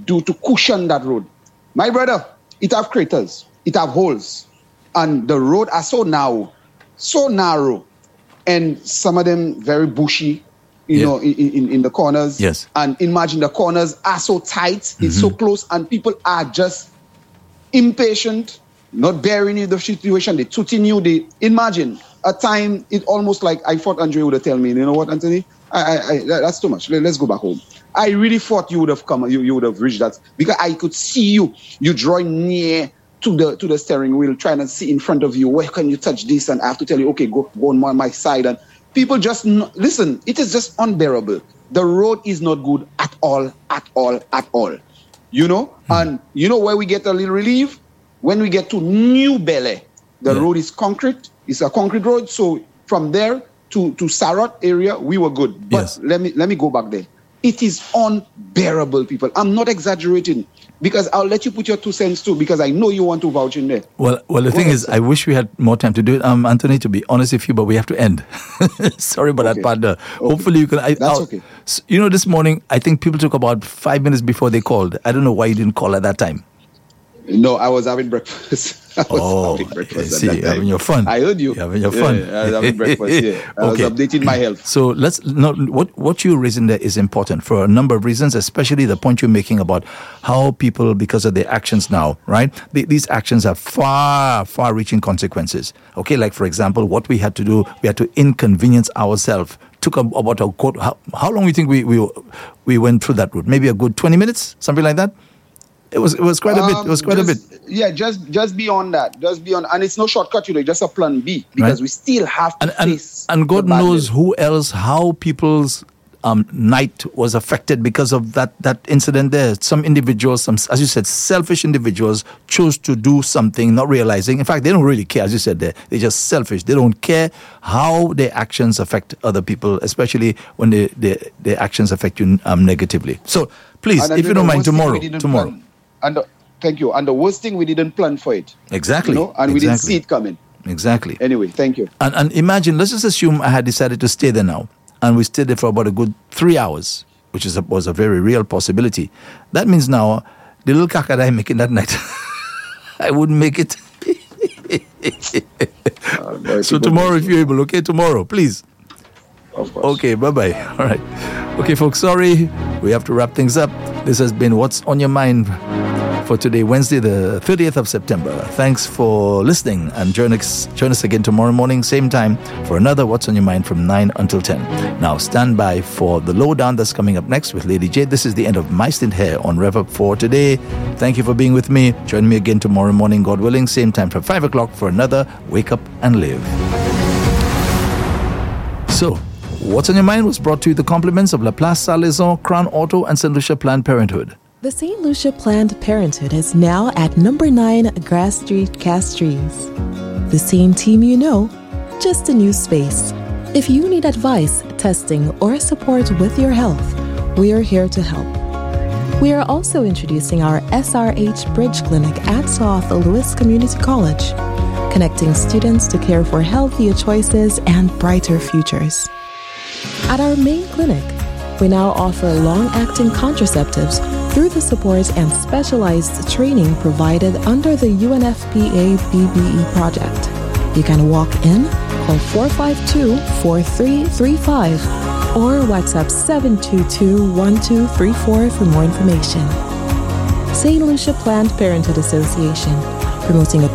do to cushion that road. My brother, it have craters, it have holes, and the road are so narrow, and some of them very bushy, you know, in the corners. Yes. And imagine the corners are so tight, it's so close, and people are just impatient, not bearing the situation. They tooting you. They imagine a time. It almost like I thought Andre would have tell me, you know what, Anthony, I that's too much. Let's go back home. I really thought you would have come. You would have reached that, because I could see you drawing near to the steering wheel, trying to see in front of you. Where can you touch this? And I have to tell you, okay, go on my side. And people just listen. It is just unbearable. The road is not good at all. You know, and you know where we get a little relief? When we get to New Bel-Air, the road is concrete. It's a concrete road. So from there to Sarot area, we were good. But let me go back there. It is unbearable, people. I'm not exaggerating, because I'll let you put your 2 cents too, because I know you want to vouch in there. Well, the thing is, I wish we had more time to do it, Anthony, to be honest with you, but we have to end. Sorry about that, partner. Okay. Hopefully you can... That's okay. You know, this morning, I think people took about 5 minutes before they called. I don't know why you didn't call at that time. No, I was having breakfast. Having your fun. I heard you. You're having your fun. Yeah, I was having breakfast, I was updating my health. So what you're raising there is important for a number of reasons, especially the point you're making about how people, because of their actions now, right? These actions have far-reaching consequences. Okay, like for example, what we had to do, we had to inconvenience ourselves. Took about how long do you think we went through that route? Maybe a good 20 minutes, something like that. It was quite a bit. It was quite a bit. Yeah, just beyond that. And it's no shortcut, just a plan B, because we still have to face. And God knows who else, how people's night was affected because of that incident there. Some individuals, some, as you said, selfish individuals chose to do something, not realizing. In fact, they don't really care, as you said there. They're just selfish. They don't care how their actions affect other people, especially when their actions affect you negatively. So please, if you don't mind, tomorrow. Thank you. And the worst thing, we didn't plan for it. Exactly. We didn't see it coming. Exactly. Anyway, thank you. And imagine, let's just assume I had decided to stay there now. And we stayed there for about a good 3 hours, which was a very real possibility. That means now, the little caca that I'm making that night, I wouldn't make it. So tomorrow, if you're able, okay, tomorrow, please. Of course. Okay, bye-bye. All right. Okay, folks, sorry. We have to wrap things up. This has been What's on Your Mind for today, Wednesday, the 30th of September. Thanks for listening, and join us again tomorrow morning, same time, for another What's on Your Mind from 9 until 10. Now, stand by for the lowdown that's coming up next with Lady J. This is the end of my stint here on Rev Up for today. Thank you for being with me. Join me again tomorrow morning, God willing, same time for 5 o'clock for another Wake Up and Live. So, What's on Your Mind was brought to you the compliments of La Place Salaison, Crown Auto, and St. Lucia Planned Parenthood. The St. Lucia Planned Parenthood is now at number 9 Grass Street, Castries. The same team you know, just a new space. If you need advice, testing, or support with your health, we are here to help. We are also introducing our SRH Bridge Clinic at South Louis Community College, connecting students to care for healthier choices and brighter futures. At our main clinic, we now offer long-acting contraceptives through the support and specialized training provided under the UNFPA BBE project. You can walk in, call 452-4335, or WhatsApp 722-1234 for more information. St. Lucia Planned Parenthood Association, promoting a